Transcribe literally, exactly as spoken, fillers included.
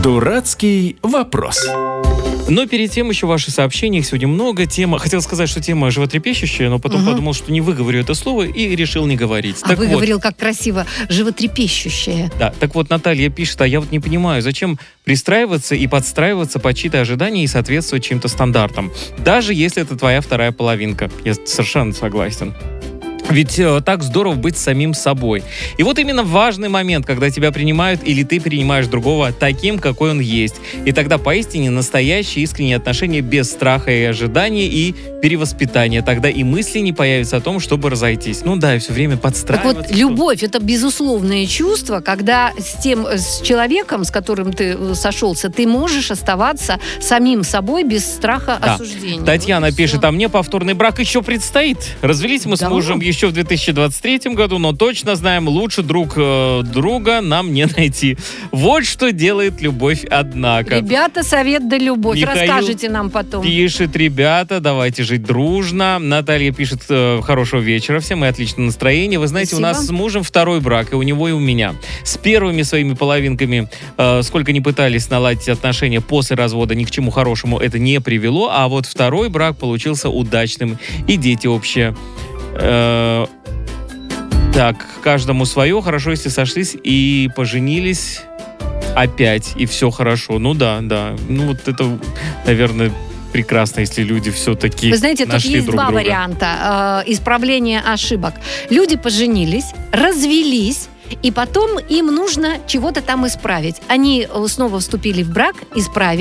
Дурацкий вопрос. Но перед тем еще ваши сообщения, их сегодня много. Тема, хотел сказать, что тема животрепещущая, но потом Угу. подумал, что не выговорю это слово и решил не говорить. А так вот, выговорил как красиво, животрепещущее. да, так вот Наталья пишет, а я вот не понимаю, зачем пристраиваться и подстраиваться под чьи-то ожидания и соответствовать чьим-то стандартам, даже если это твоя вторая половинка. Я совершенно согласен. Ведь э, так здорово быть самим собой. И вот именно важный момент, когда тебя принимают или ты принимаешь другого таким, какой он есть. И тогда поистине настоящие искренние отношения без страха и ожидания и перевоспитания. Тогда и мысли не появятся о том, чтобы разойтись. Ну да, и все время Так подстраиваться. вот, любовь — это безусловное чувство, когда с тем, с человеком, с которым ты э, сошелся, ты можешь оставаться самим собой без страха Да. осуждения. Татьяна Вот и пишет, всё. а мне повторный брак еще предстоит. Развелись мы с Да. мужем еще в две тысячи двадцать третьем году, но точно знаем, лучше друг э, друга нам не найти. Вот что делает любовь, однако. Ребята, совет да любовь. Михаил Расскажите нам потом. Пишет, ребята, давайте жить дружно. Наталья пишет, э, хорошего вечера всем и отличное настроение. Вы знаете, Спасибо. у нас с мужем второй брак, и у него, и у меня. С первыми своими половинками, э, сколько ни пытались наладить отношения после развода, ни к чему хорошему это не привело, а вот второй брак получился удачным, и дети общие. Э, так, каждому свое. Хорошо, если сошлись и поженились опять, и все хорошо. Ну да, да. Ну вот это, наверное, прекрасно, если люди все-таки Вы знаете, тут нашли есть друг два друга. варианта э, исправления ошибок. Люди поженились, развелись, и потом им нужно чего-то там исправить. Они э, снова вступили в брак, исправили.